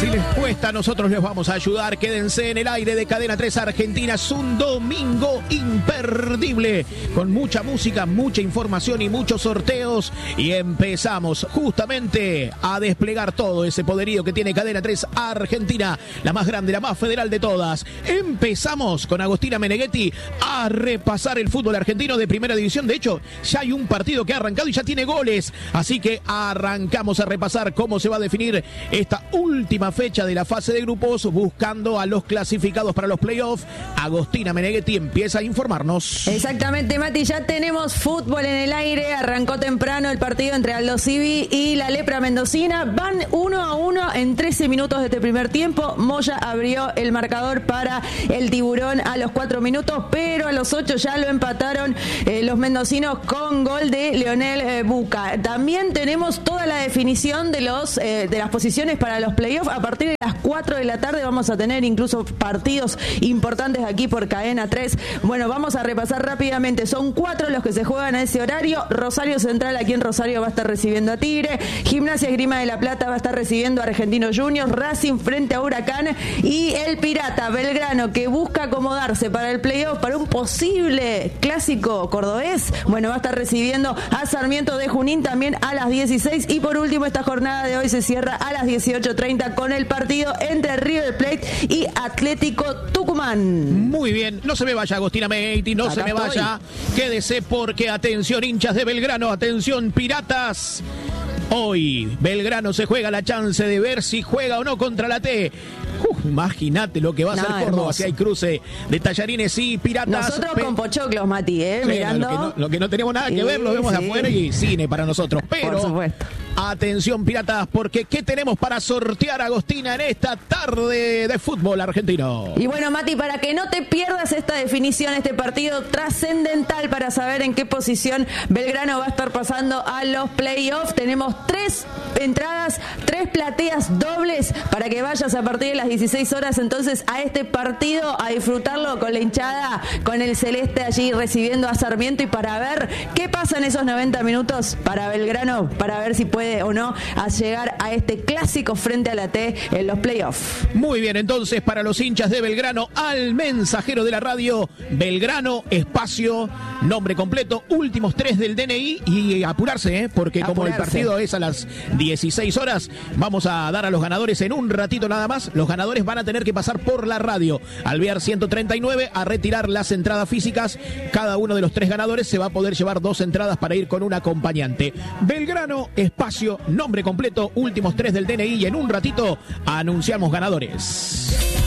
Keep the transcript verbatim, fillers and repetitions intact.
Si les cuesta, nosotros les vamos a ayudar. Quédense en el aire de Cadena tres Argentina. Es un domingo imperdible, con mucha música, mucha información y muchos sorteos. Y empezamos justamente a desplegar todo ese poderío que tiene Cadena tres Argentina, la más grande, la más federal de todas. Empezamos con Agostina Meneghetti a repasar el fútbol argentino de primera división. De hecho, ya hay un partido que ha arrancado y ya tiene goles. Así que arrancamos a repasar cómo se va a definir esta última fecha de la fase de grupos, buscando a los clasificados para los playoffs. Agostina Meneghetti empieza a informarnos. Exactamente, Mati, ya tenemos fútbol en el aire. Arrancó temprano el partido entre Aldo Civi y la Lepra Mendocina. Van uno a uno en trece minutos de este primer tiempo. Moya abrió el marcador para el Tiburón a los cuatro minutos, pero a los ocho ya lo empataron eh, los mendocinos con gol de Leonel eh, Buca. También tenemos toda la definición de los eh, de las posiciones para los playoffs. A partir de las cuatro de la tarde vamos a tener incluso partidos importantes aquí por Cadena tres. Bueno, vamos a repasar rápidamente. Son cuatro los que se juegan a ese horario. Rosario Central aquí en Rosario va a estar recibiendo a Tigre. Gimnasia Esgrima de La Plata va a estar recibiendo a Argentinos Juniors. Racing frente a Huracán. Y el Pirata Belgrano, que busca acomodarse para el playoff, para un posible clásico cordobés, bueno, va a estar recibiendo a Sarmiento de Junín también a las dieciséis. Y por último, esta jornada de hoy se cierra a las dieciocho treinta con el partido entre River Plate y Atlético Tucumán. Muy bien, no se me vaya Agostina Meneghetti, no Acá se me estoy. vaya. Quédese porque atención hinchas de Belgrano, atención piratas. Hoy Belgrano se juega la chance de ver si juega o no contra la T. Uh, Imagínate lo que va a hacer no, Córdoba si hay cruce de Tallarines y Piratas. Nosotros pe- con pochoclos, Mati, ¿eh? Sí, mirando. Lo que, no, lo que no tenemos nada que sí, ver, lo vemos sí. de afuera y cine para nosotros. Pero, por supuesto. Atención, Piratas, porque ¿qué tenemos para sortear, Agostina, en esta tarde de fútbol argentino? Y bueno, Mati, para que no te pierdas esta definición, este partido trascendental para saber en qué posición Belgrano va a estar pasando a los playoffs, tenemos tres entradas, tres plateas dobles para que vayas a partir de las dieciséis horas entonces a este partido, a disfrutarlo con la hinchada, con el celeste allí recibiendo a Sarmiento, y para ver qué pasa en esos noventa minutos para Belgrano, para ver si puede o no a llegar a este clásico frente a la T en los playoffs. Muy bien, entonces para los hinchas de Belgrano, al mensajero de la radio, Belgrano, espacio, nombre completo, últimos tres del D N I y apurarse, ¿eh? porque apurarse. Como el partido es a las dieciséis horas, vamos a dar a los ganadores en un ratito nada más. Los ganadores van a tener que pasar por la radio Alvear ciento treinta y nueve a retirar las entradas físicas. Cada uno de los tres ganadores se va a poder llevar dos entradas para ir con un acompañante. Belgrano, espacio, nombre completo, últimos tres del D N I, y en un ratito anunciamos ganadores.